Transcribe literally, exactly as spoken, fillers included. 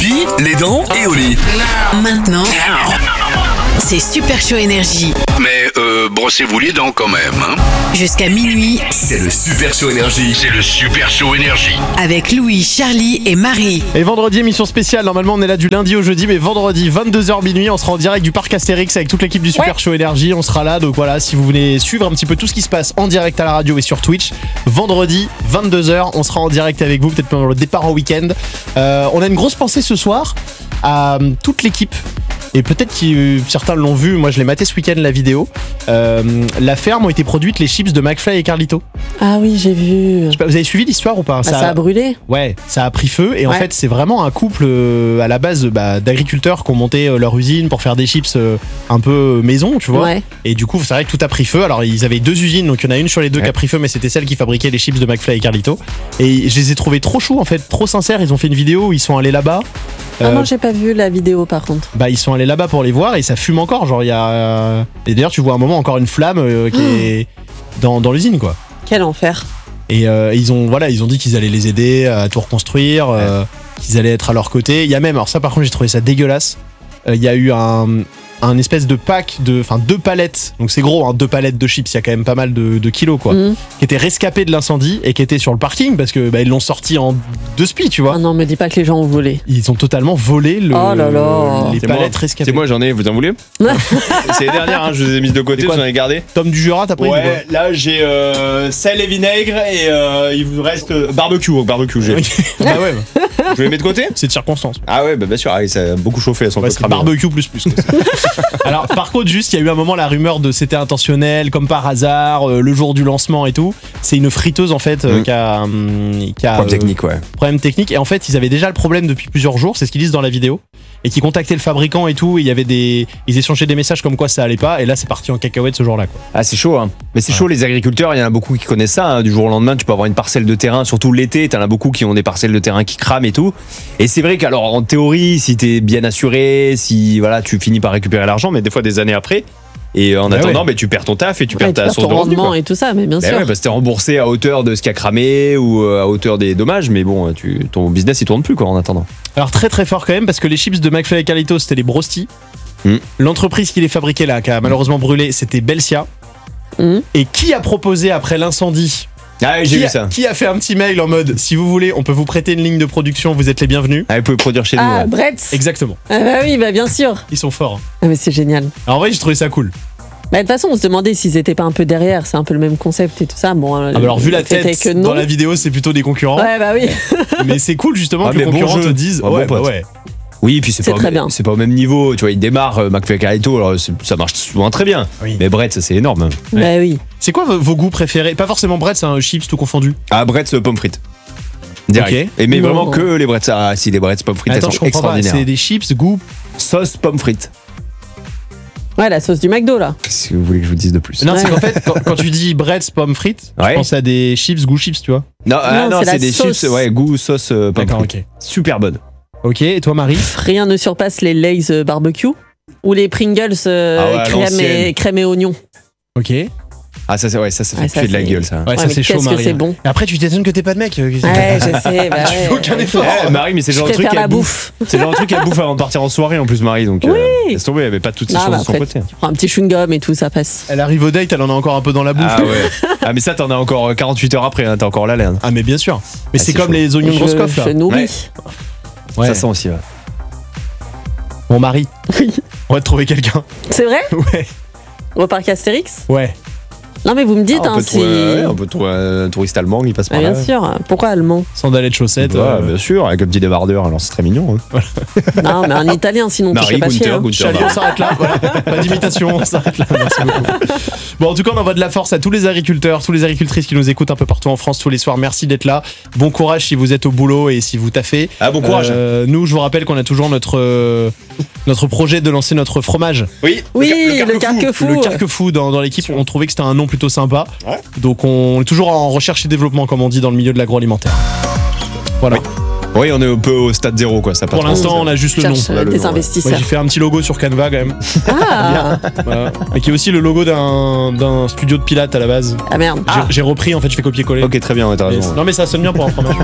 pipi, les dents et au lit. Maintenant, c'est Super Show Énergie. Mais euh, brossez-vous les dents quand même, hein. Jusqu'à minuit, C'est le Super Show Énergie. C'est le Super Show Énergie. avec Louis, Charlie et Marie. Et vendredi, émission spéciale. Normalement, on est là du lundi au jeudi, mais vendredi, vingt-deux heures minuit, on sera en direct du parc Astérix avec toute l'équipe du Super Ouais. Show Énergie. On sera là. Donc voilà, si vous voulez suivre un petit peu tout ce qui se passe en direct à la radio et sur Twitch, vendredi, vingt-deux heures, on sera en direct avec vous, peut-être pendant le départ en week-end. Euh, on a une grosse pensée ce soir à euh, toute l'équipe. Et peut-être que euh, certains l'ont vu, moi je l'ai maté ce week-end la vidéo. Euh, la ferme ont été produites les chips de McFly et Carlito. Ah oui, j'ai vu. Je sais pas, vous avez suivi l'histoire ou pas? Bah, ça, a brûlé. Ouais, ça a pris feu et en Ouais. fait c'est vraiment un couple euh, à la base bah, d'agriculteurs qui ont monté euh, leur usine pour faire des chips euh, un peu maison, tu vois. Ouais. Et du coup c'est vrai que tout a pris feu. Alors ils avaient deux usines, donc il y en a une sur les deux Ouais. qui a pris feu, mais c'était celle qui fabriquait les chips de McFly et Carlito. Et je les ai trouvés trop choux en fait, trop sincères. Ils ont fait une vidéo où ils sont allés là-bas. Ah Euh, non, j'ai pas vu la vidéo par contre. bah ils sont allés là-bas pour les voir et ça fume encore. Genre il y a euh, et d'ailleurs tu vois un moment encore une flamme euh, qui est dans, dans l'usine quoi. Quel enfer. Et euh, ils ont voilà, ils ont dit qu'ils allaient les aider à tout reconstruire, euh, qu'ils allaient être à leur côté. Il y a même, alors ça par contre j'ai trouvé ça dégueulasse. Euh, Il y a eu un, un espèce de pack de, enfin deux palettes. Donc c'est gros, hein, deux palettes de chips. Il y a quand même pas mal de, de kilos quoi. Mhm. Qui étaient rescapés de l'incendie et qui étaient sur le parking parce que bah, ils l'ont sorti en deux spi, tu vois. Ah non, me dis pas que les gens ont volé. Ils ont totalement volé le, Oh là là. les C'est palettes moi. rescapées. C'est moi, j'en ai, vous en voulez? C'est les dernières, hein, je les ai mises de côté, C'est quoi, j'en ai gardé. Tom du Jura, t'as pris ou Ouais, là j'ai euh, sel et vinaigre et euh, il vous reste euh, barbecue. oh, Barbecue, j'ai. quoi? Bah ouais, bah, Je les mets de côté? c'est de circonstance. Ah ouais, bah bien sûr, ah, oui, ça a beaucoup chauffé, elles sont Ouais, un peu c'est cramées. barbecue plus plus. quoi. Alors par contre juste il y a eu un moment la rumeur de c'était intentionnel comme par hasard euh, le jour du lancement et tout. C'est une friteuse en fait euh, Mm. qui a, hum, qui a Problème euh, technique, ouais. problème technique et en fait ils avaient déjà le problème depuis plusieurs jours, c'est ce qu'ils disent dans la vidéo, et qui contactaient le fabricant et tout, et il y avait des ils échangeaient des messages comme quoi ça allait pas et là c'est parti en cacahuète ce jour-là quoi. Ah, c'est chaud, hein. Mais c'est Ouais. chaud, les agriculteurs, il y en a beaucoup qui connaissent ça. hein. Du jour au lendemain, tu peux avoir une parcelle de terrain, surtout l'été, t'en as beaucoup qui ont des parcelles de terrain qui crament et tout. Et c'est vrai qu'alors, en théorie, si t'es bien assuré, si voilà, tu finis par récupérer l'argent, mais des fois des années après. Et en Bah attendant, ouais. bah, tu perds ton taf et tu perds Ouais, tu ta perds source ton de revenus. rendement quoi. et tout ça, mais bien Bah sûr. ouais, parce que t'es remboursé à hauteur de ce qui a cramé ou euh, à hauteur des dommages, mais bon, tu, ton business il tourne plus quoi en attendant. Alors très très fort quand même parce que les chips de McFly et Carlito c'était les Brosti. Mm. L'entreprise qui les fabriquait là qui a malheureusement brûlé c'était Belsia. Mhm. Et qui a proposé après l'incendie Ah, ouais, j'ai qui vu a, ça. qui a fait un petit mail en mode si vous voulez on peut vous prêter une ligne de production, vous êtes les bienvenus. Ah, vous pouvez produire chez nous. Ah, ouais. Bretz. Exactement, Ah bah oui, bah bien sûr. ils sont forts. Ah mais c'est génial. Alors en vrai j'ai trouvé ça cool. Bah de toute façon, on se demandait s'ils étaient pas un peu derrière. C'est un peu le même concept et tout ça. Bon. Ah bah alors vu la le fait est tête que non. dans la vidéo c'est plutôt des concurrents, Ouais bah oui. mais c'est cool justement Ah, que les mais bon concurrents jeu. te disent Ah, bon ouais bah pote. ouais. Oui, puis c'est C'est pas, très au- bien. c'est pas au même niveau. Tu vois, il démarre euh, McFly et Carlito, alors c'est- ça marche souvent très bien. Oui. Mais Brett, ça c'est énorme. Bah oui. C'est quoi vos, vos goûts préférés? Pas forcément Brett, c'est un chips tout confondu. Ah, Brett, c'est pomme frite. Direct. Ok. Et mais Non. vraiment que les Bretts. Ah, si les Bretts pommes frites, Attends elles je sont comprends pas, extraordinaires. c'est des chips goût. Sauce pommes frites. Ouais, la sauce du McDo là. Qu'est-ce que vous voulez que je vous dise de plus? Non c'est Ouais. qu'en fait quand, quand tu dis Brett's pommes frites, je Ouais. pense à des chips goût chips tu vois. Non, ah, Non, non, c'est c'est la des sauce. chips, ouais, goût sauce euh, pommes D'accord frites. ok. Super bonne. Ok, et toi Marie? Rien ne surpasse les Lay's euh, barbecue ou les Pringles euh, Ah ouais, à crème, et, l'ancienne. crème et oignon. Ok. Ouais Ah, ça, c'est- ouais, ça, ça fait Ouais, ça, puer de la c'est- gueule, ça. ça Ouais, c'est mais chaud qu'est-ce que Marie. c'est bon. Et après tu t'étonnes que t'es pas de mec. euh, qu'est-ce que- Ouais, je sais. Bah Tu ouais. fais aucun effort. Eh, Marie, mais c'est le Je genre de truc préfère la qu'elle bouffe. bouffe. C'est le genre de truc qu'elle bouffe avant de partir en soirée en plus, Marie. Donc, euh, laisse tomber, elle avait pas toutes ces Non, choses bah de son après, côté. tu prends un petit chewing-gum et tout, ça passe. Elle arrive au date, elle en a encore un peu dans la bouche. Ah ouais. Ah, mais ça, t'en as encore quarante-huit heures après, hein, t'as encore la laine. Ah mais bien sûr. Mais Ah, c'est c'est comme chaud. les oignons de je, Roscoff là. je nourris. Ouais. Ouais. Ça sent aussi, ouais. Bon Marie, Oui. on va te trouver quelqu'un. C'est vrai? Ouais. Au parc Astérix? Ouais. Non, mais vous me dites, Ah, on, hein, peut si. trouver, ouais, on peut trouver un touriste allemand qui passe Ah, par là. bien sûr. Pourquoi allemand? Sandalettes chaussettes. Ouais, euh, bien sûr, avec un petit débardeur, alors c'est très mignon. Hein. Non, mais un italien, sinon tu Marie, fais pas chier. Gunther, hein. Gunther. Charlie, on s'arrête là. Voilà. Pas d'imitation, on s'arrête là. Merci beaucoup. Bon, en tout cas, on envoie de la force à tous les agriculteurs, toutes les agricultrices qui nous écoutent un peu partout en France tous les soirs. Merci d'être là. Bon courage si vous êtes au boulot et si vous taffez. Ah, bon courage. Euh, nous, je vous rappelle qu'on a toujours notre euh, notre projet de lancer notre fromage. Oui, Oui, le carquefou. Le carquefou dans, dans l'équipe. On trouvait que c'était un nom plutôt sympa. Ouais. Donc, on est toujours en recherche et développement, comme on dit dans le milieu de l'agroalimentaire. Voilà. Oui, on est un peu au stade zéro, quoi. Ça passe Pour pas. l'instant, on a juste le nom. Cherche on a euh, le des nom, ouais. Ouais, investisseurs. j'ai fait un petit logo sur Canva quand même. Ah, Voilà. Mais qui est aussi le logo d'un d'un studio de pilates à la base. ah merde. J'ai- J'ai repris en fait, je fais copier-coller. Ok, très bien, ouais, t'as Mais- raison. ouais. Non mais ça sonne bien pour un fromage.